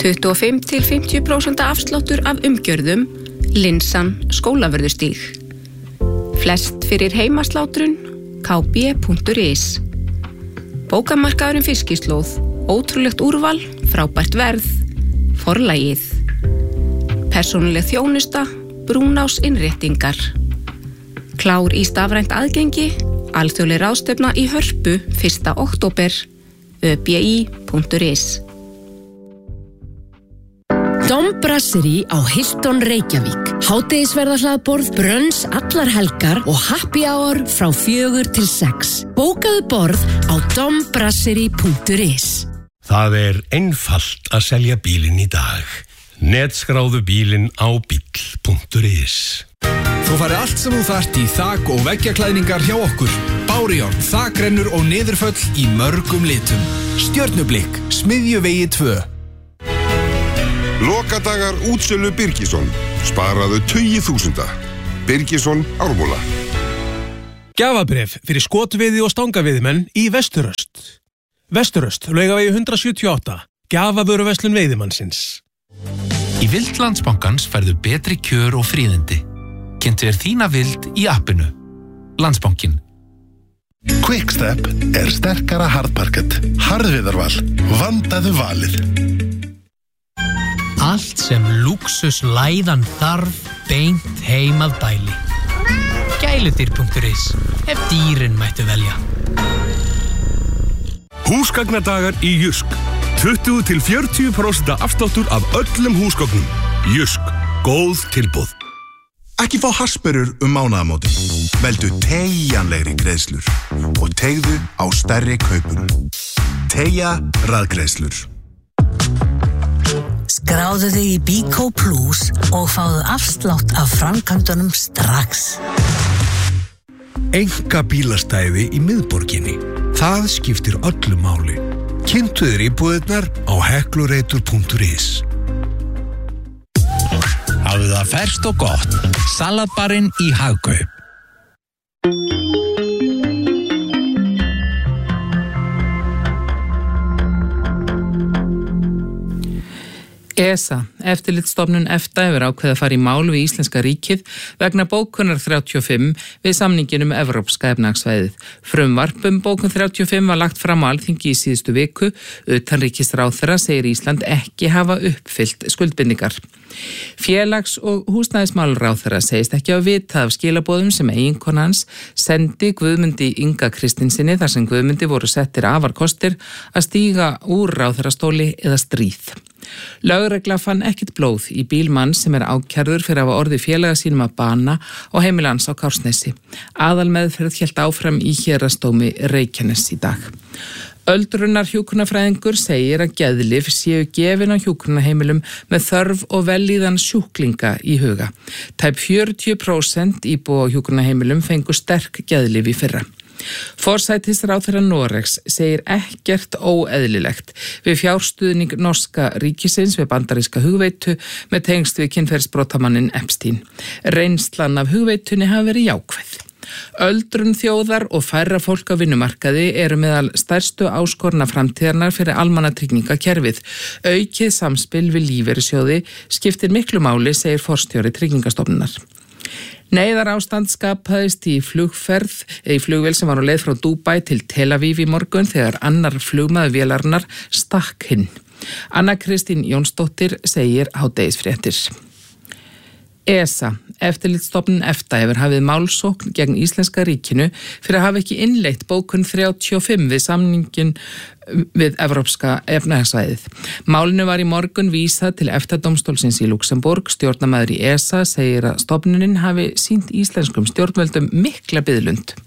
25–50% afsláttur af umgjörðum, Linsan Skólavörðustíg. Flest fyrir heimaslátrun, kb.is. Bókamarkaðurinn Fiskislóð, ótrúlegt úrval, frábært verð, forlagið. Persónuleg þjónusta, Brúnás innréttingar. Klár í stafrænt aðgengi, alþjóðleg ráðstefna í Hörpu 1. október, öbi.is. Dom Brasserie á Hilton Reykjavík. Hádegisverðarhlaðborð, brönns allar helgar og happy hour frá 4 til 6. Bókaðu borð á dombrasserie.is. Það einfalt að selja bílinn í dag. Netskráðu bílinn á bíll.is. Þú fari allt sem þú þarft í þak- og veggjaklæðningar hjá okkur. Bárjón, þakrennur og niðurföll í mörgum litum. Stjörnublikk, Smiðjuvegi 2. Lokadagar útsölu Birgisson. Sparaðu 20.000. Birgisson Ármúla. Gjafabréf fyrir skotveiði og stangaveiðimenn í Vesturöst. Vesturöst, Laugavegi 178. Gjafavöruverslun veiðimannsins. Í Vild Landsbankans færðu betri kjör og fríðindi. Kynntu þína vild í appinu. Landsbankin. Quickstep sterkara hardparkett. Harðviðarval. Vandaðu valið. Allt sem lúxus læðan þarf beint heim að bæli. Gæludyr.is, ef dýrin mættu velja. Húsgagnadagar í Jysk. 20–40% afsláttur af öllum húsgögnum. Jysk, góð tilboð. Ekki fá hasperur mánaðamótin. Veldu teygjanlegri greiðslur og teygðu á stærri kaupum. Teygja raðgreiðslur. Skráðu þig í Bíkó Plus og fáðu afslátt af framkvæmdunum strax. Enga bílastæði í miðborginni. Það skiptir öllu máli. Kynntu þér íbúðirnar á heklureitur.is. Hafðu það ferskt og gott. Salatbarinn í Hagkaup. ESA, eftirlitsstofnun EFTA, hefur ákveðið að fara í mál við Íslenska ríkið vegna bókunar 35 við samninginn Evrópska efnahagssvæðið. Frumvarp bókun 35 var lagt fram á Alþingi í síðustu viku. Utanríkisráðherra segir Ísland ekki hafa uppfyllt skuldbindingar. Félags- og húsnæðismálaráðherra segist ekki að vita af skilaboðum sem eiginkona hans sendi Guðmundi Inga Kristinsinni þar sem Guðmundi voru settir afar kostir að stíga úr ráðherrastóli eða stríð. Lögregla fann ekkert blóð í bíl manns sem ákærður fyrir að hafa orðið félaga sínum að bana og heimili hans á Kársnesi. Aðalmeðferð hélt áfram í héraðsdómi Reykjaness í dag. Öldrunar hjúkrunarfræðingur segir að geðlyf séu gefin á hjúkrunarheimilum með þörf og vellíðan sjúklinga í huga. Tæp 40% íbúa á hjúkrunarheimilum fengu sterk geðlyf í fyrra. Forsætisráðherra Noregs segir ekkert óeðlilegt við fjárstuðning norska ríkisins við bandaríska hugveitu með tengsl við kynferðisbrotamannin Epstein. Reynslan af hugveitunni hafi verið jákvæð. Öldrun þjóðar og færra fólk á vinnumarkaði eru meðal stærstu áskorna framtíðarnar fyrir almannatryggingakerfið. Aukið samspil við lífeyrissjóði skiptir miklu máli, segir forstjóri Tryggingastofnunar. Neyðarástand skapaðist í flugvél sem var á leið frá Dubai til Tel Aviv í morgun þegar annar flugmaður vélarinnar stakk hinn. Anna Kristín Jónsdóttir segir hádegisfréttir. ESA, eftirlitsstofnun EFTA, hefur hafið málsókn gegn Íslenska ríkinu fyrir að hafa ekki innleitt bókun 35 við samningin við Evrópska efnahagssvæðið. Málinu var í morgun vísað til EFTA-dómstólsins í Luxemborg. Stjórnarmaður í ESA segir að stofnunin hafi sýnt íslenskum stjórnvöldum mikla biðlund.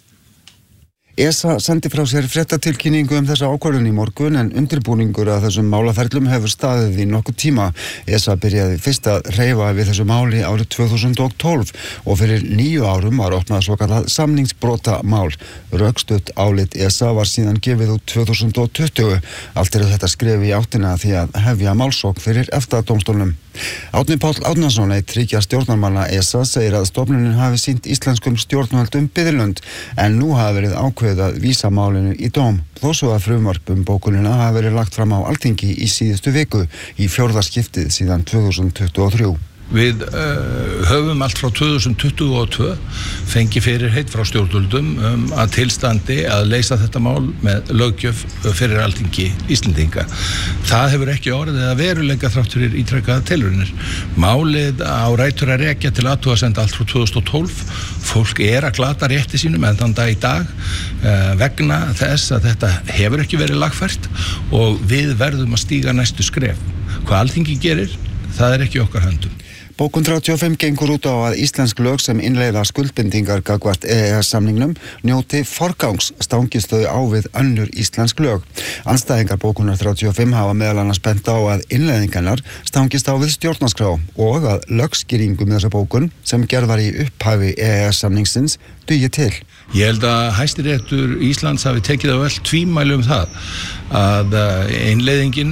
ESA sendi frá sér fréttatilkynningu þessa ákvörðun í morgun en undirbúningur að þessum málaferlum hefur staðið í nokkuð tíma. ESA byrjaði fyrst að hreyfa við þessu máli árið 2012 og fyrir 9 árum var opnað svokallað samningsbrotamál. Rökstutt álit ESA var síðan gefið út 2020. Allt þetta skref í áttina því að hefja málsókn fyrir EFTA-dómstólnum. Árni Páll Árnason, einn þriggja stjórnarmanna ESA, segir að stofnunin hafi sýnt íslenskum stjórnvöldum biðlund en nú hafi verið ákveðið að vísa málinu í dóm. Þó svo að frumvarp bókunina hafi verið lagt fram á Alþingi í síðustu viku í 4. skiptið síðan 2023. Við höfum allt frá 2022 fengið fyrirheit frá stjórnvöldum að tilstandi að leysa þetta mál með löggjöf fyrir Alþingi Íslendinga. Það hefur ekki orðið að veruleika þrátt fyrir ítrekkaðar tilraunir. Málið á rætur að rekja til athugasemda allt frá 2012. Fólk að glata rétti sínum enn þann dag í dag vegna þess að þetta hefur ekki verið lagfært og við verðum að stíga næstu skref. Hvað Alþingi gerir, það ekki okkar höndum. Bókun 35 gengur út á að íslensk lög sem innleiða skuldbindingar gagnvart EES-samningnum njóti forgangs stangist þau á við önnur íslensk lög. Andstæðingar bókunar 35 hafa meðal annars bent á að innleiðingarnar stangist á við stjórnarskrá og að lögskýringum þessa bókun sem gerð var í upphafi EES-samningsins dugi til. Ég held að Hæstiréttur Íslands hafi tekið á öll tvímæli það að innleiðingin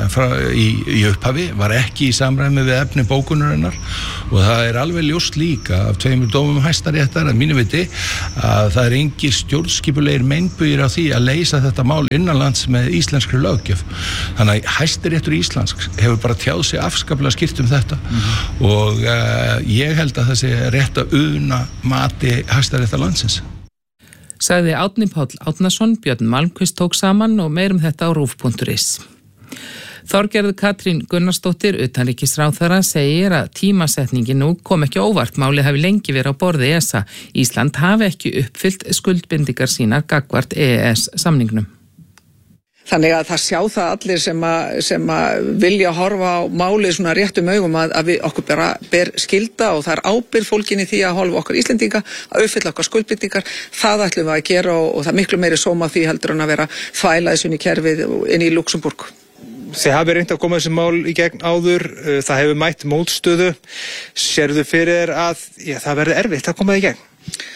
í upphafi var ekki í samræmi við efni bókunarinnar og það alveg ljóst líka af 2 dómum Hæstaréttar að mínu viti að það engir stjórnskipulegir meinbugir á því að leysa þetta mál innanlands með íslenskri löggjöf. Þannig að Hæstiréttur Íslands hefur bara tjáð sig afskaplega skýrt þetta og ég held að það sé rétt að una mati Hæstaréttar landsins. Sagði Árni Páll Árnason, Björn Malmquist tók saman og meirum þetta á rúv.is. Þorgerður Katrín Gunnarsdóttir, utanríkisráðherra, segir að tímasetningin nú kom ekki óvart. Málið hafi lengi verið á borði ESA. Ísland hafi ekki uppfyllt skuldbindingar sínar gagnvart EES-samningnum. Þannig að það sjá það allir sem vilja horfa á málið svona réttum augum að við okkur bara ber skylda og það ábyrgð fólkin í því að horfa okkar Íslendinga að uppfylla okkar skuldbindingar. Það ætlum við að gera og það miklu meiri sóma því heldur en að vera þvæla þessu inn í kerfið inn í Luxemburg. Þið hafi reynt að koma þessi mál í gegn áður, það hefur mætt mótstöðu. Sérðu fyrir að það verði erfitt að koma það í gegn?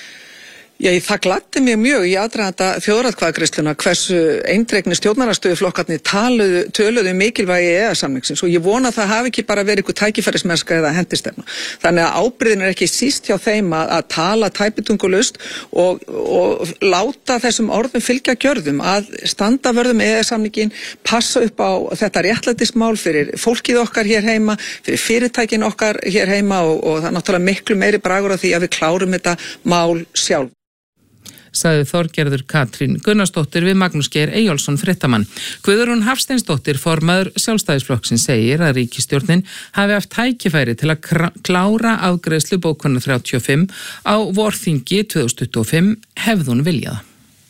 Það gladdi mig mjög í aðdraganda þjóðaratkvæðagreiðsluna hversu eindregni stjórnarandstöðuflokkarnir töluðu mikilvægi EES-samningsins og ég vona að það hafi ekki bara verið einhver tækifærismennska eða hendistefna. Þannig að ábyrgðin ekki síst hjá þeim að tala tæpitungulaust og láta þessum orðum fylgja gjörðum að standa vörðum EES-samningin, passa upp á þetta réttlætismál fyrir fólkið okkar hér heima, fyrir fyrirtækin okkar hér heima og það er náttúrulega miklu meiri bragur af því að við klárum þetta mál sjálf. Sagði Þorgerður Katrín Gunnarsdóttir við Magnús Geir Eyjólfsson fréttamann. Guðrún Hafsteinsdóttir, formaður Sjálfstæðisflokksins, segir að ríkisstjórnin hafi haft tækifæri til að klára afgreiðslu bókunar 35 á vorþingi 2025 hefði hún viljað.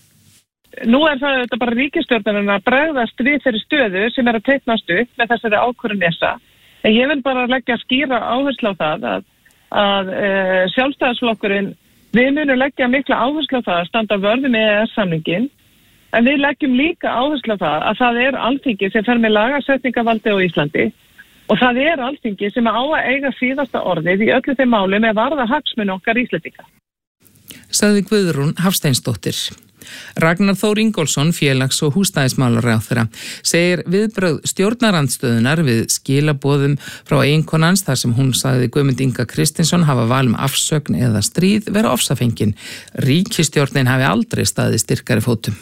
Nú það þetta bara ríkisstjórnin að bregðast við þeirri stöðu sem að teiknast upp með þessari ákvörðun ESA. En ég vil bara leggja skýra áherslu á það að Sjálfstæðisflokkurinn við munum leggja mikla áherslu á það að standa vörð með EES-samningin, en við leggjum líka áherslu á það að það Alþingi sem fer með lagasetningavaldi á Íslandi og það Alþingi sem á að eiga síðasta orðið í öllu þeim máli með varða hagsmuni okkar Íslendinga. Sagði Guðrún Hafsteinsdóttir. Ragnar Þór Ingólfsson, félags- og húsnæðismálaráðherra, segir viðbrögð stjórnarandstöðunar við skilaboðum frá eiginkonans þar sem hún sagði Guðmund Inga Kristinsson hafa val afsögn eða stríð vera ofsafengin. Ríkisstjórnin hafi aldrei staðið styrkari fótum.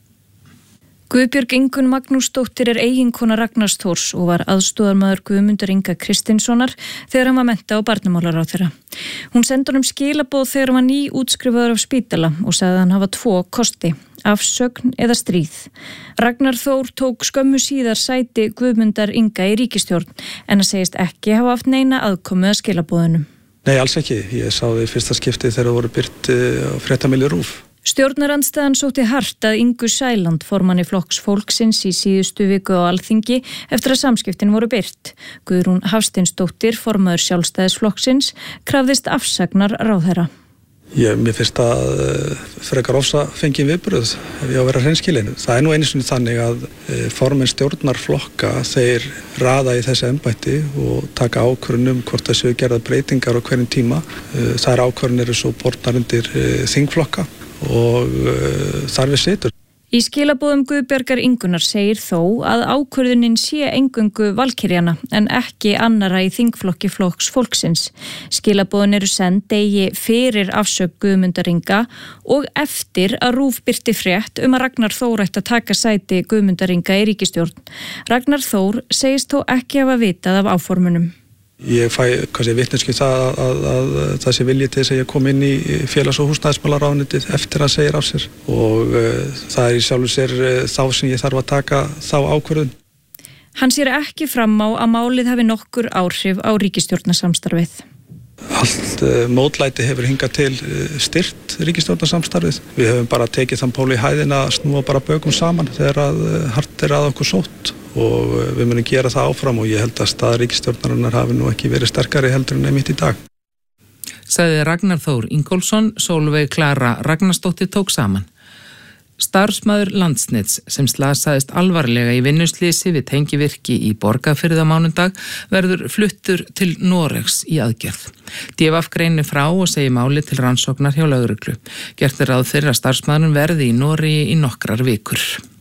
Guðbjörg Ingunn Magnúsdóttir eiginkona Ragnars Þórs og var aðstoðarmaður Guðmundar Inga Kristinssonar þegar hann var mennta- og barnamálaráðherra. Hún sendi honum skilaboð þegar hann var nýútskrifaður af spítala og sagði hann hafa 2 kosti, afsögn eða stríð. Ragnar Þór tók skömmu síðar sæti Guðmundar Inga í ríkisstjórn en hann segist ekki hafa haft neina aðkomu að skilaboðunum. Nei, alls ekki. Ég sá því fyrsta skipti þegar það voru birt á fréttamíli RÚV. Stjórnarandstaðan sótti hart að Ingu Sæland, formanni Flokks fólksins í síðustu viku á Alþingi eftir að samskiptin voru birt. Guðrún Hafsteinsdóttir, formaður Sjálfstæðisflokksins, krafðist afsagnar ráðherra. Mér finnst að frekar ofsafengin viðbrögð ef ég á að vera hreinskilinn. Það nú einu sinni þannig að formenn stjórnarflokka þeir raða í þessi embætti og taka ákvörðun hvort það séu gerðar breytingar á hverjum tíma. Þær ákvörðun eru svo bornar undir þingflokka og þar við situr. Í skilaboðum Guðbjargar Ingunnar segir þó að ákvörðunin sé eingöngu valkyrjana en ekki annara í þingflokki Flokks fólksins. Skilaboðin eru send degi fyrir afsögn Guðmundar Inga og eftir að RÚV birti frétt að Ragnar Þór ætti að taka sæti Guðmundar Inga í ríkisstjórn. Ragnar Þór segist þó ekki hafa vitað af áformunum. Ég fæ vitneskju að það sé vilji til þess að ég kom inn í félags- og húsnæðismálaráðuneytið eftir að segja af sér og það í sjálfu sér þá sem ég þarf að taka þá ákvörðun. Hann sér ekki fram á að málið hafi nokkur áhrif á ríkisstjórnarsamstarfið. Allt mótlæti hefur hingað til styrt ríkisstjórnarsamstarfið. Við höfum bara tekið þann pól í hæðina að snúa bara bökum saman þegar að hart að okkur sótt og við munum gera það áfram og ég held að staða ríkisstjórnarinnar hafi nú ekki verið sterkari heldur en einmitt í dag. Sagði Ragnar Þór Ingólfsson, Sólveig Klara Ragnarsdóttir tók saman. Starfsmaður Landsnets sem slasaðist alvarlega í vinnuslysi við tengivirki í Borgarfirði á mánudag verður fluttur til Noregs í aðgerð. DVF greinir frá og segir málið til rannsóknar hjá lögreglu. Gert er ráð fyrir að starfsmaðurinn verði í Noregi í nokkrar vikur.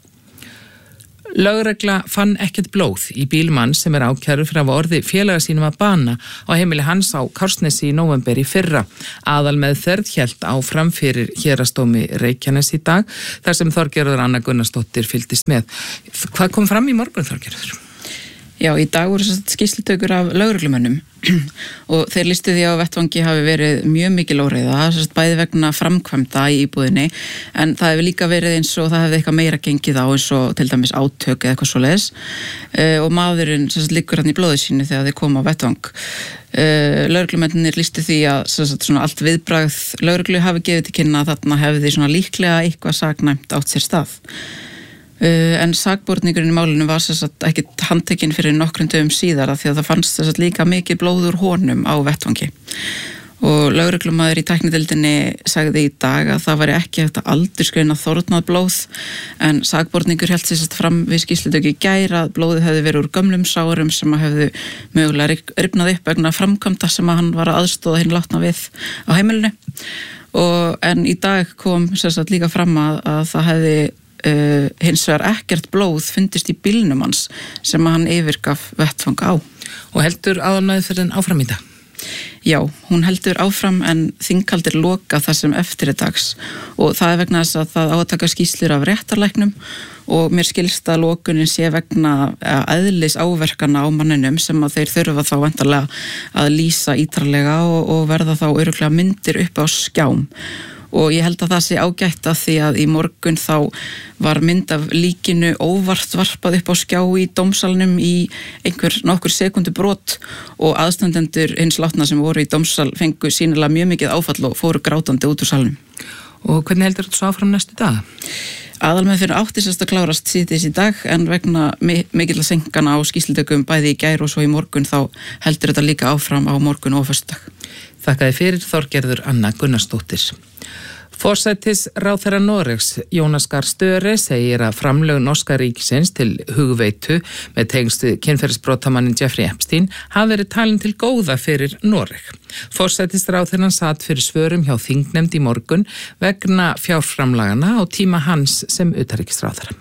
Lögregla fann ekkert blóð í bílmann sem er ákærður fyrir að hafa orðið félaga sínum að bana á heimili hans á Kársnesi í nóvember í fyrra. Aðalmeðferð hélt áfram fyrir héraðsdómi Reykjanes í dag þar sem Þorgerður Anna Gunnarsdóttir fylgdist með. Hvað kom fram í morgun, Þorgerður? Já, í dag voru skýrslutökur af lögreglumönnum og þeir listu því að vettvangi hafi verið mjög mikil óreiða, bæði vegna framkvæmda í íbúðinni, en það hefur líka verið eins og það hefði eitthvað meira gengið á eins og til dæmis átök eða eitthvað svoleiðis og maðurinn liggur hann í blóði sínu þegar þeir koma á vettvang. Lögreglumennir listu því að allt viðbragð lögreglu hafi gefið til kynna að þarna hefði líklega eitthvað saknæmt átt sér stað. En sakborningurinn í málinu var ekki handtekinn fyrir nokkrum dögum síðar því að það fannst líka mikið blóð úr honum á vettvangi. Og lögreglumaður í tæknideildinni sagði í dag að það væri ekki hægt að aldursgreina þornað blóð en sakborningur hélt sér fram við skýrslutöku í gær að blóðið hefði verið úr gömlum sárum sem hefðu mögulega rifnað upp vegna framkvæmda sem hann var að aðstoða hinn látna við á heimilinu. En í dag kom líka fram að það hefði hins vegar ekkert blóð fundist í bílnum hans sem hann yfirgaf vettvang á. Og heldur aðalmeðferðin áfram í dag? Já, hún heldur áfram en þinghaldir loka það sem eftir er dags og það vegna þess að það á að taka skýrslur af réttarlæknum og mér skilst að lokunin sé vegna eðlis áverkana á manninum sem að þeir þurfa þá væntanlega að lýsa ítarlega og verða þá örugglega myndir upp á skjám. Og ég held að það sé ágætt að því að í morgun þá var mynd af líkinu óvart varpað upp á skjá í dómsalnum í nokkur sekundu brot og aðstandendur hins látna sem voru í dómsal fengu sínilega mjög mikið áfall og fóru grátandi út úr salnum. Og hvernig heldur þetta svo áfram næstu dag? Aðalmeðferð átti að klárast síðdegis í dag en vegna mikilla senkana á skýrslutökum bæði í gær og svo í morgun þá heldur þetta líka áfram á morgun og föstudag. Þakkaði fyrir Þorgerður Anna Gunnarsdóttir. Forsætisráðherra Noregs Jonas Gahr Støre segir að framlög norska ríkisins til hugveitu með tengst við kynferðisbrotamannin Jeffrey Epstein hafi verið talin til góða fyrir Noreg. Forsætisráðherran sat fyrir svörum hjá þingnefnd í morgun vegna fjárframlagana á tíma hans sem utanríkisráðherra.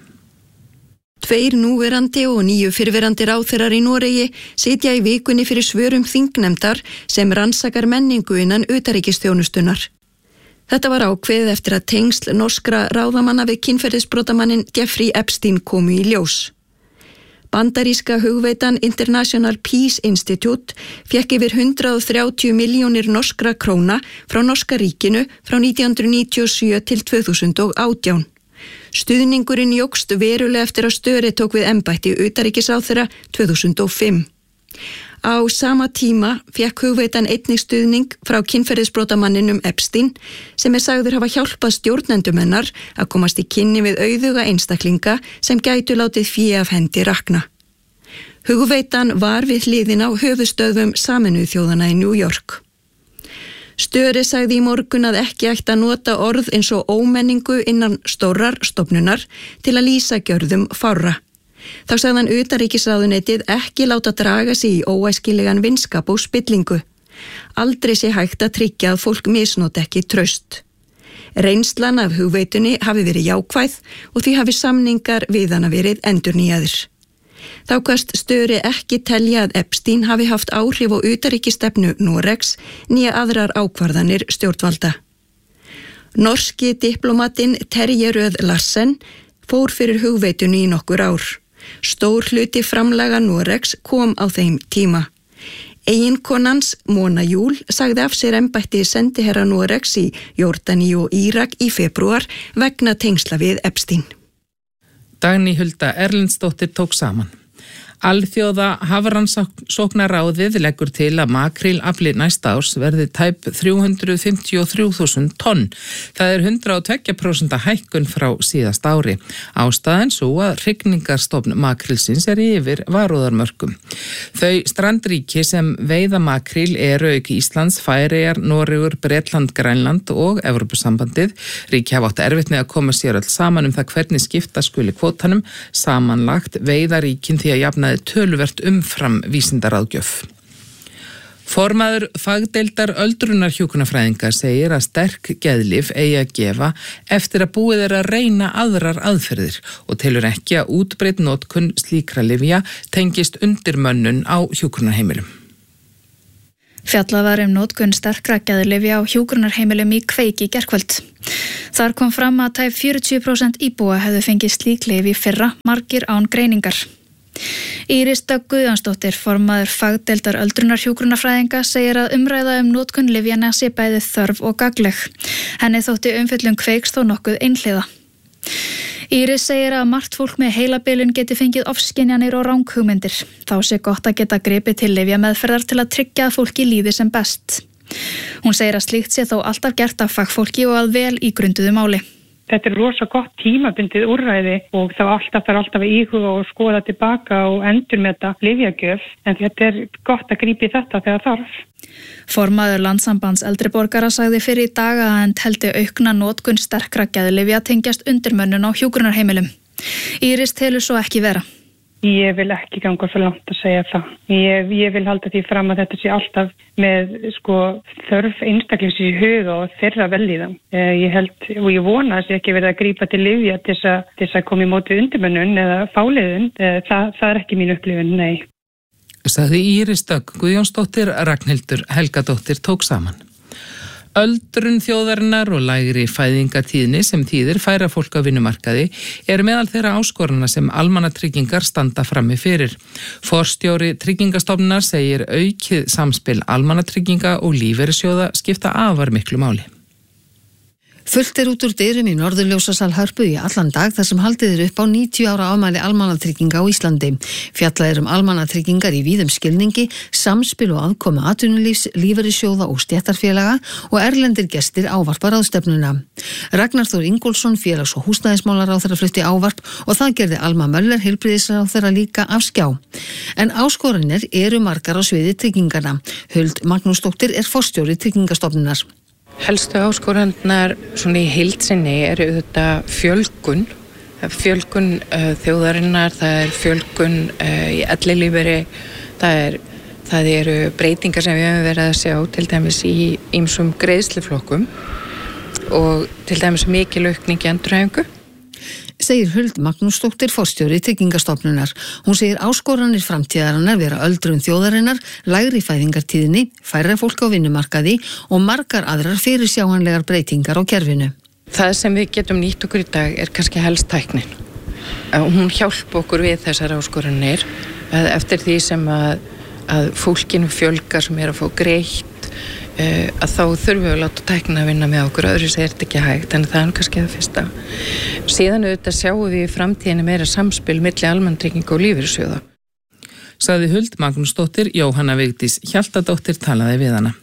2 núverandi og 9 fyrrverandi ráðherrar í Noregi sitja í vikunni fyrir svörum þingnefndar sem rannsakar menningu innan utanríkisþjónustunnar. Þetta var ákveðið eftir að tengsl norskra ráðamanna við kynferðisbrotamannin Jeffrey Epstein komu í ljós. Bandaríska hugveitan International Peace Institute fékk yfir 130 milljónir norskra króna frá norska ríkinu frá 1997 til 2018. Stuðningurinn jókst verulega eftir að Støre tók við embætti utanríkisráðherra 2005. Á sama tíma fékk hugveitan einnig stuðning frá kynferðisbrotamanninum Epstein sem sagður hafa hjálpað stjórnendum hennar að komast í kynni við auðuga einstaklinga sem gætu látið fé af hendi rakna. Hugveitan var við hliðina á höfuðstöðvum Sameinuðu þjóðanna í New York. Støre sagði í morgun að ekki ætti að nota orð eins og ómenningu innan stórrar stofnunar til að lýsa gjörðum fárra. Þá sagði hann utanríkisráðuneytið ekki láta draga sig í óæskilegan vinskap og spillingu. Aldrei sé hægt að tryggja að fólk misnoti ekki traust. Reynslan af hugveitunni hafi verið jákvæð og því hafi samningar við hana verið endurnýjaðir. Þá kvaðst Störi ekki telja að Epstein hafi haft áhrif á utanríkisstefnu Noregs né aðrar ákvarðanir stjórnvalda. Norski diplomatinn Terje Rød Larsen fór fyrir hugveitunni í nokkur ár. Stór hluti framlaga Noregs kom á þeim tíma. Eiginkonans Mona Júl sagði af sér embætti sendiherra Noregs í Jórdaníu og Írak í febrúar vegna tengsla við Epstein. Dagný Hulda Erlendsdóttir tók saman. Alþjóða hafrannsóknaráðið leggur til að makrílafli næsta árs verði tæp 353.000 tonn. Það er 102% hækkun frá síðast ári. Ástæðan svo að hrygningarstofn makrílsins yfir varúðarmörkum. Þau strandríki sem veiða makríl eru auk Íslands, Færeyjar, Noregur, Bretland, Grænland og Evrópusambandið. Ríki hafa átt erfitt með að koma sér öll saman það hvernig skipta skuli kvótanum. Samanlagt veiða ríkin því að jafna töluvert umfram vísindaráðgjöf. Formaður fagdeildar öldrunarhjúkrunarfræðinga segir að sterk geðlyf eigi að gefa eftir að búið að reyna aðrar aðferðir og telur ekki að útbreidd notkun slíkra lyfja tengist undirmönnun á hjúkrunarheimilum. Fjallað var notkun sterkra geðlyfja á hjúkrunarheimilum í Kveik í gærkvöld. Þar kom fram að tæp 40% íbúa hefðu fengið slík lyf í fyrra, margir án greiningar. Íris Dögg Guðjónsdóttir, formaður fagdeildar öldrunarhjúkrunarfræðinga, segir að umræða notkun lyfjanna sé bæði þörf og gagnleg. Henni þótti umfjöllun Kveiks þó nokkuð einhliða. Íris segir að margt fólk með heilabilun geti fengið ofskynjanir og ranghugmyndir. Þá sé gott að geta gripið til lyfjameðferðar til að tryggja að fólki líði sem best. Hún segir að slíkt sé þó alltaf gert af fagfólki og að vel ígrunduðu máli. Þetta er rosa gott tímabundið úrræði og þá alltaf að íhuga og skoða tilbaka og endurmeta lyfjagjöf, en þetta er gott að grípa í þetta þegar þarf. Formaður Landssambands eldri borgara sagði fyrir í dag að hann teldi aukna notkun sterkra geðlyfja tengjast undirmönnun á hjúkrunarheimilum. Íris telur svo ekki vera. Ég vil ekki ganga svo langt að segja það. Ég vil halda því fram að þetta sé alltaf með þörf einstaklingsins í huga og þeirra vellíðan. Ég held og ég vona að sé ekki verið að grípa til lyfja til þess að koma í móti undirmönnun eða fáliðun. Það er ekki mín upplifun, nei. Sagði Íris Dögg Guðjónsdóttir, Ragnhildur Helgadóttir tók saman. Öldrun þjóðarinnar og lægri fæðingatíðni sem þýðir færa fólk á vinnumarkaði er meðal þeirra áskorana sem almannatryggingar standa frammi fyrir. Forstjóri Tryggingastofnunar segir aukið samspil almannatrygginga og lífeyrissjóða skipta afar miklu máli. Fullt út úr dyrum í Norðurljósasal Hörpu í allan dag þar sem haldið upp á 90 ára afmæli almannatrygginga á Íslandi. Fjallað almannatryggingar í víðum skilningi, samspil og aðkomu atvinnulífs, lífeyrissjóða og stéttarfélaga og erlendir gestir ávarpa ráðstefnuna. Ragnar Þór Ingólfsson, félags- og húsnæðismálaráðherra flutti ávarp og það gerði Alma Möller, heilbrigðisráðherra, líka af skjá. En áskoranir eru margar á sviði tryggingarna. Huld Magnúsdóttir er forstjóri Tryggingastofnunar. Helstu áskoranirnar svona í heild sinni eru auðvitað fjölgun þjóðarinnar, það er fjölgun í ellilífeyri, það eru breytingar sem við höfum verið að sjá til dæmis í ýmsum greiðsluflokkum og til dæmis mikil aukning í endurhæfingu. Segir Huld Magnúsdóttir, forstjóri Tryggingastofnunar. Hún segir áskoranir framtíðarinnar vera öldrun þjóðarinnar, lægri fæðingartíðni, færra fólk á vinnumarkaði og margar aðrar fyrirsjáanlegar breytingar á kerfinu. Það sem við getum nýtt okkur í dag er kannski helst tæknin. Hún hjálpa okkur við þessar áskoranir eftir því sem að fólkinu fjölgar sem er að fá greitt, að þá þurfum við að láta tæknina vinna með okkur, öðru segir þetta ekki hægt, en það er kannski það fyrsta. Síðan auðvitað sjáum við í framtíðinni meira samspil milli almannatrygginga og lífeyrissjóða. Sagði Huld Magnúsdóttir, Jóhanna Vigdís Hjaltadóttir talaði við hana.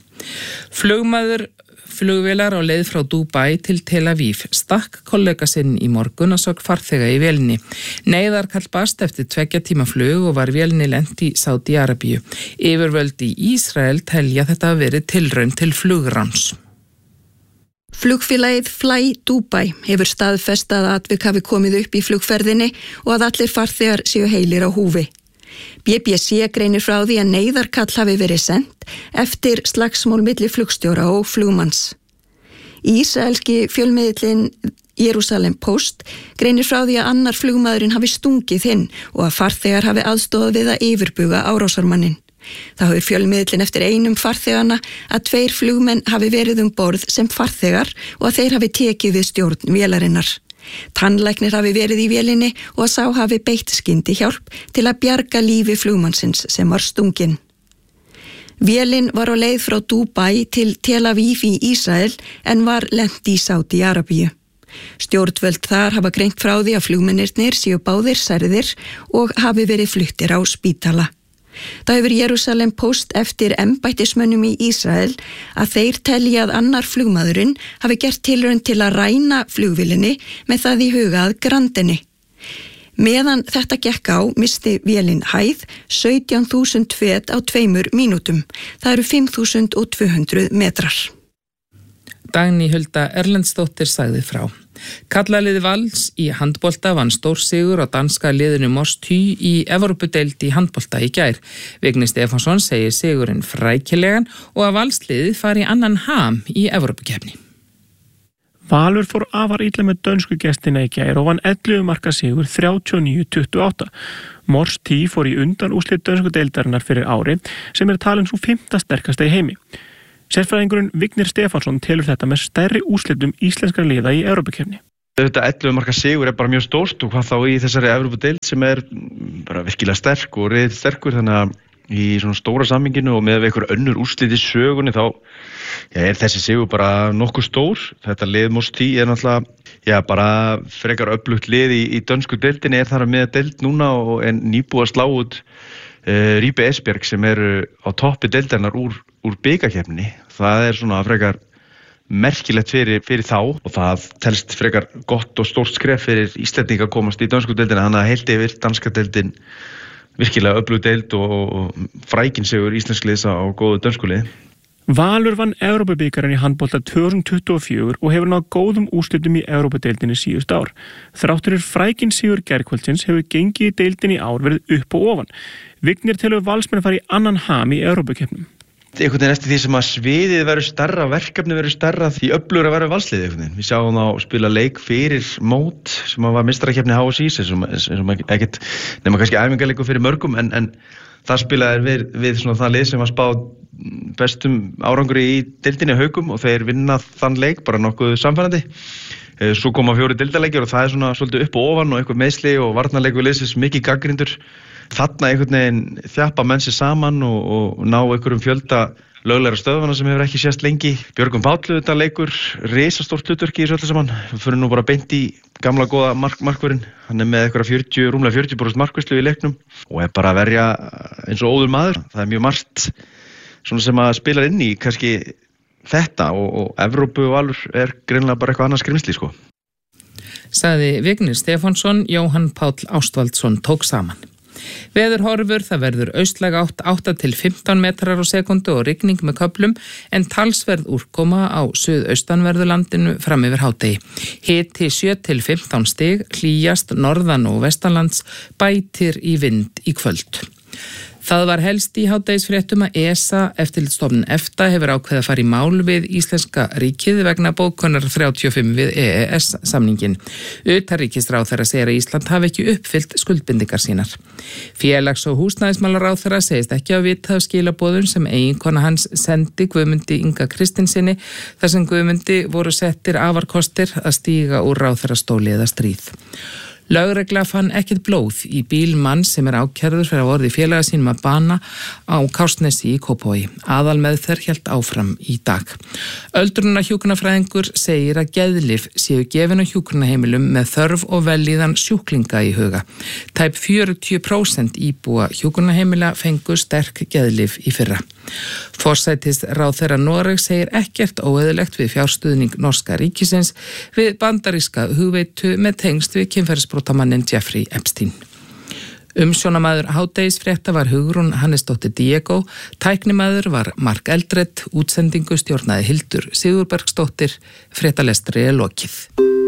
Flugvélar á leið frá Dubai til Tel Aviv stakk kollega sinn í morgun að sögn farþega í vélinni. Neyðarkall barst eftir 2 tíma flug og var vélinni lent í Sádi-Arabíu. Yfirvöld í Ísrael telja þetta að verið tilraun til flugráns. Flugfélagið Fly Dubai hefur staðfest að atvik hafi komið upp í flugferðinni og að allir farþegar séu heilir á húfi. BBC greinir frá því að neyðarkall hafi verið sent eftir slagsmál milli flugstjóra og flugmanns. Ísraelski fjölmiðillinn Jerusalem Post greinir frá því að annar flugmaðurinn hafi stungið hinn og að farþegar hafi aðstofað við að yfirbuga árásarmanninn. Það hafi fjölmiðillinn eftir einum farþegana að 2 flugmenn hafi verið borð sem farþegar og að þeir hafi tekið við stjórn vélarinnar. Tannlæknir hafi verið í vélinni og að sá hafi beitt skyndihjálp til að bjarga lífi flugmannsins sem var stunginn. Vélin var á leið frá Dubai til Tel Aviv í Ísrael en var lent í Sádi-Arabíu. Stjórnvöld þar hafa greint frá því að flugmennirnir séu báðir særðir og hafi verið fluttir á spítala. Það hefur Jerusalem Post eftir embættismönnum í Ísrael að þeir telja að annar flugmaðurinn hafi gert tilraun til að ræna flugvélinni með það í huga að grandinni. Meðan þetta gekk á misti vélin hæð 17.000 fet á 2 mínútum. Það eru 5.200 metrar. Dagný Hulda Erlendsdóttir sagði frá. Karlaliði Vals í handbolta vann stórsigur á danska liðinu Morsty í Evrópudeild í handbolta í gær. Vigni Stefánsson segir sigurinn frækilegan og að Valsliðið fari í annan ham í Evrópukeppni. Valur fór afar illa með dönsku gestina í gær og vann 11 marka sigur 39-28. Morsty fór í undan úrslit dönsku deildarinnar fyrir ári sem talin svo 5. sterkasta í heimi. Sérfræðingurinn Vignir Stefánsson telur þetta með stærri úrslitum íslenskra liða í Evrópukeppni. Þetta 11 marka sigur bara mjög stórt og hvað þá í þessari Evrópudeild sem bara virkilega sterk og reyð sterkur, þannig að í svona stóra samminginu og með einhver önnur úrslit í sögunni þá þessi sigur bara nokkuð stór. Þetta lið Morsty náttúrulega bara frekar öflugt lið í dönsku deildinni, þar með deild núna og nýbúið að slá út Ribe Esbjerg sem eru á toppi deildarinnar úr bikarkeppninni. Það svona frekar merkilegt fyrir þá og það telst frekar gott og stórt skref fyrir Íslendinga að komast í dönsku deildina, þannig að heilt yfir danska deildin virkilega öflug deild og frækin sigur íslenskliðs á góðu dönsku liði. Valur vann Evrópubikarinn í handbolta 2024 og hefur náð góðum úrslitum í Evrópudeildinni síðust ár. Þráttur frækin sigur gærkvöldsins hefur gengið í deildinni í ár verið upp og ofan. Vignir telur Valsmenn fara í annan ham í Evrópukeppnum. Einhvern veginn eftir því sem að sviðið verður stærra, verkefni verður stærra, því öflugra verður Valsliðið einhvern veginn. Við sjáum þá spila leik fyrir mót sem var meistarakeppni HSÍ sem ekkert nema kannski æfingarleikur fyrir mörgum en það spilaði við svona það lið sem var spáð bestum árangri í deildinni Haukum og þeir vinna þann leik bara nokkuð samfærandi. Svo koma 4 deildarleikir og það er svona svolítið upp og ofan og eitthvað meiðsli og varnarleikur liðsins mikið gagnrýndur. Þarna einhvern veginn þjappa menn sig saman og ná einhverjum fjölda löglegra stöðvana sem hefur ekki sést lengi. Björgvin Páll þetta leikur risastórt hlutverk í þessu öllu saman. Við fyrir nú bara beint í gamla góða markvörðinn. Hann með eitthvað rúmlega 40% markvislu í leiknum og bara að verja eins og óður maður. Það er mjög margt svona sem að spila inn í kannski þetta og Evrópu og Valur greinilega bara eitthvað annað skrimsli sko. Sagði Vignir Stefánsson, Jóhann Páll Ástvaldsson tók saman. Veðurhorfur, það verður austlæg átt 8 til 15 metrar á sekundu og rigning með köflum en talsverð úrkoma á suðaustanverðurlandinu fram yfir hádegi. Hiti 7 til 15 stig, hlýjast norðan og vestanlands, bætir í vind í kvöld. Það var helst í hádegisfréttum að ESA, eftirlitsstofnun EFTA, hefur ákveðið að fara í mál við Íslenska ríkið vegna bókunar 35 við EES-samningin. Utanríkisráðherra segir að Ísland hafi ekki uppfyllt skuldbindingar sínar. Félags- og húsnæðismálaráðherra segist ekki að vita af skilaboðum sem eiginkona hans sendi Guðmundi Inga Kristinssyni þar sem Guðmundi voru settir afarkostir að stíga úr ráðherrastóli eða stríð. Lögregla fann ekkert blóð í bíl mann sem ákærður fyrir að orði félaga sínum að bana á Kársnesi í Kópavogi. Aðalmeðferð hélt áfram í dag. Öldrunarhjúkrunarfræðingur segir að geðlyf séu gefin á hjúkrunarheimilum með þörf og vellíðan sjúklinga í huga. Tæp 40% íbúa hjúkrunarheimila fengu sterk geðlyf í fyrra. Forsætisráðherra Noregs segir ekkert óeðlilegt við fjárstuðning norska ríkisins við bandaríska hugveitu með tengst við kynferðisbrotamannin Jeffrey Epstein. Umsjónamaður hádegisfrétta var Hugrún Hannesdóttir Diego, tæknimaður var Mark Eldred, útsendingu stjórnaði Hildur Sigurbergsdóttir, fréttalestri lokið.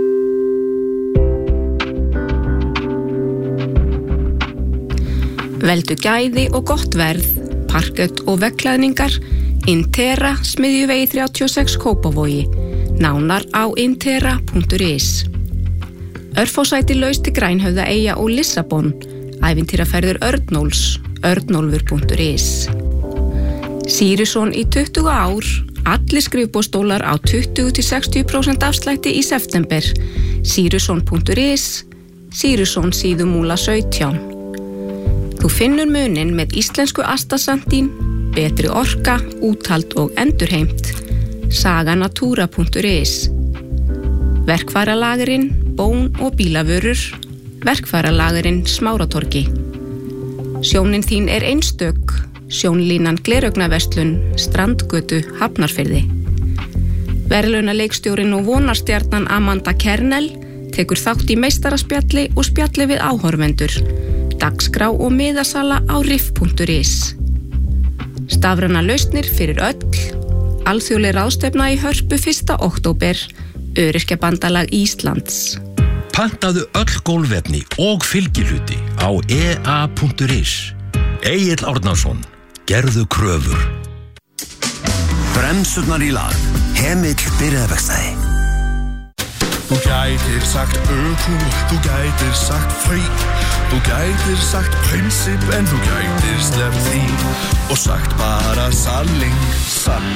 Veldu gæði og gott verð, parkett og veggklæðningar, Intera, Smiðjuvegi 36 Kópavogi, Nánar á intera.is. Örfásæti laust til Grænhöfða eyja og Lissabon. Ævintýraferðir Örnólfs, örnólfur.is. Sýruson í 20 ár. Allir skrifborðstólar á 20-60% afslætti í september. Sýruson.is. Sýruson síðumúla 17. Þú finnur munin með íslensku astasantín, betri orka, úthald og endurheimt. Saganatúra.is. Verkfæralagurinn, bón og bílavörur. Verkfæralagurinn Smáratorgi. Sjónin þín er einstök. Sjónlínan Gleraugnarverslun, Strandgötu, Hafnarfirði. Verðlaunaleikstjórinn og vonarstjarnan Amanda Kernel tekur þátt í meistaraspjalli og spjalli við áhorfendur. Dagskrá og miðasala á riff.is. Stafrænar lausnir fyrir öll. Alþjóðleg ráðstefna í Hörpu 1. október. Öryrkjabandalag Íslands. Pantaðu öll gólfefni og fylgihluti á ea.is. Egill Árnason, gerðu kröfur. Bremsurnar í lag. Hemill byrjaðverkstæði. Þú gætir sagt ökú, þú gætir sagt freak, þú gætir sagt prinsip en þú gætir sleppt því og sagt bara salling.